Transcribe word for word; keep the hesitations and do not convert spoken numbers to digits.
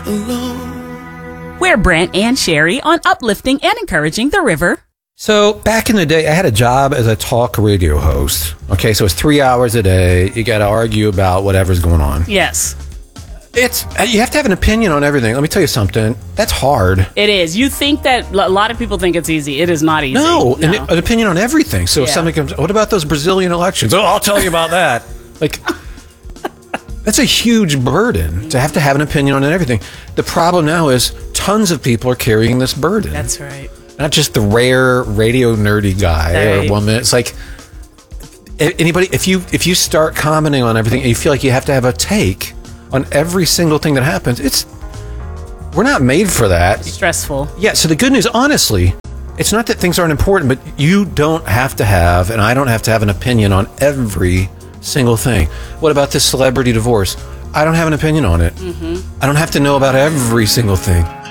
alone. We're Brent and Sherry on uplifting and encouraging the river. So back in the day, I had a job as a talk radio host. Okay, so it's three hours a day. You got to argue about whatever's going on. Yes. It's you have to have an opinion on everything. Let me tell you something. That's hard. It is. You think that a lot of people think it's easy. It is not easy. No, no. An, an opinion on everything. So if Yeah. something comes, what about those Brazilian elections? Oh, I'll tell you about that. Like, that's a huge burden to have to have an opinion on everything. The problem now is tons of people are carrying this burden. That's right. Not just the rare radio nerdy guy Right. or woman. It's like a- anybody. If you if you start commenting on everything and you feel like you have to have a take on every single thing that happens, it's we're not made for that. Stressful. Yeah. So the good news, honestly, it's not that things aren't important, but you don't have to have, and I don't have to have an opinion on every single thing. What about this celebrity divorce? I don't have an opinion on it. Mm-hmm. I don't have to know about every single thing.